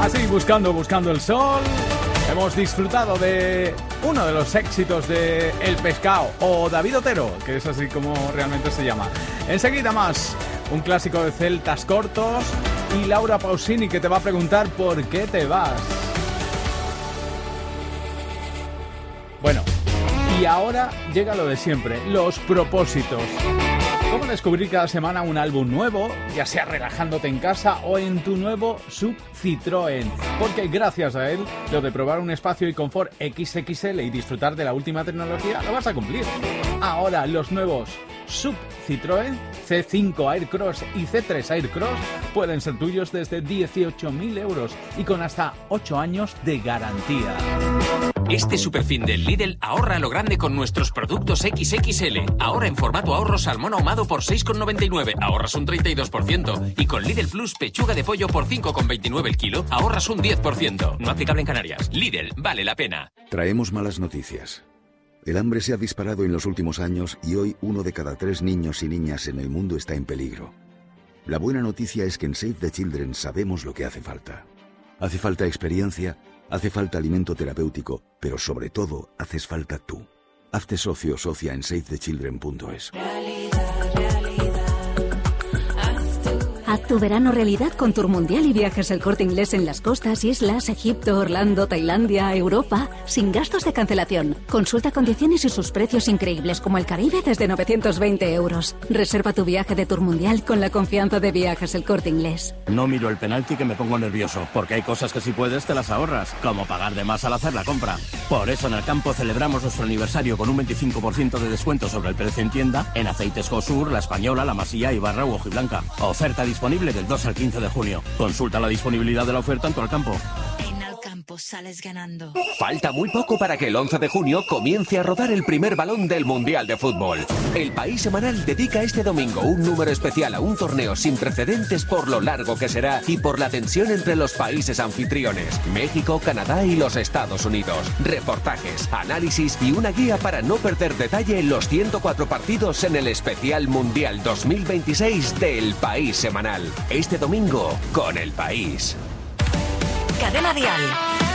Así, buscando el sol, hemos disfrutado de uno de los éxitos de El Pescado, o David Otero, que es así como realmente se llama. Enseguida más, un clásico de Celtas Cortos y Laura Pausini, que te va a preguntar por qué te vas. Bueno, y ahora llega lo de siempre, los propósitos. ¿Cómo descubrir cada semana un álbum nuevo, ya sea relajándote en casa o en tu nuevo SUV Citroën? Porque gracias a él, lo de probar un espacio y confort XXL y disfrutar de la última tecnología lo vas a cumplir. Ahora los nuevos SUV Citroën C5 Aircross y C3 Aircross pueden ser tuyos desde 18.000 euros y con hasta 8 años de garantía. Este superfin del Lidl ahorra a lo grande con nuestros productos XXL. Ahora en formato ahorro salmón ahumado por 6,99, ahorras un 32%. Y con Lidl Plus pechuga de pollo por 5,29 el kilo, ahorras un 10%. No aplicable en Canarias. Lidl, vale la pena. Traemos malas noticias. El hambre se ha disparado en los últimos años y hoy 1 de cada 3 niños y niñas en el mundo está en peligro. La buena noticia es que en Save the Children sabemos lo que hace falta. Hace falta experiencia, hace falta alimento terapéutico, pero sobre todo, haces falta tú. Hazte socio o socia en SaveTheChildren.es. Haz tu verano realidad con Tour Mundial y Viajes El Corte Inglés en las costas, islas, Egipto, Orlando, Tailandia, Europa, sin gastos de cancelación. Consulta condiciones y sus precios increíbles como el Caribe desde 920 euros. Reserva tu viaje de Tour Mundial con la confianza de Viajes El Corte Inglés. No miro el penalti que me pongo nervioso, porque hay cosas que si puedes te las ahorras, como pagar de más al hacer la compra. Por eso en el campo celebramos nuestro aniversario con un 25% de descuento sobre el precio en tienda en aceites Josur, La Española, La Masía, Ibarra u Hojiblanca. Oferta disponible del 2 al 15 de junio. Consulta la disponibilidad de la oferta en tu Alcampo. En Alcampo sales ganando. Falta muy poco para que el 11 de junio comience a rodar el primer balón del Mundial de Fútbol. El País Semanal dedica este domingo un número especial a un torneo sin precedentes por lo largo que será y por la tensión entre los países anfitriones, México, Canadá y los Estados Unidos. Reportajes, análisis y una guía para no perder detalle en los 104 partidos en el especial Mundial 2026 del País Semanal. Este domingo con El País. Cadena Dial.